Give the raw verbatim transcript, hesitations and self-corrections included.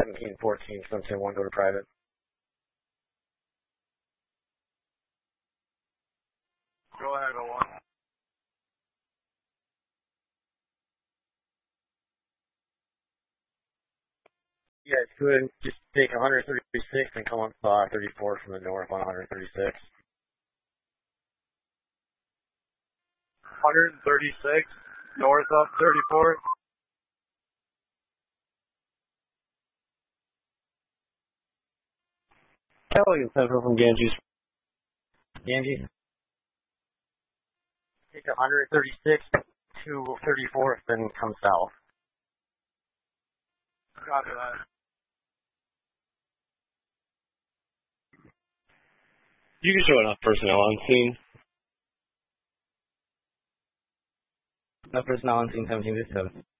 seventeen fourteen, seventeen one, go to private. Go ahead, oh one. Yeah, it's good. Just take one thirty-six and come up uh, thirty-four from the north on one thirty-six. one thirty-six, north up thirty-four. Kelly Central from Ganges. Ganges. Take one thirty-six to thirty-fourth, then come south. Copy that. You can show enough personnel on scene. Enough personnel on scene, seventeen fifty-seven.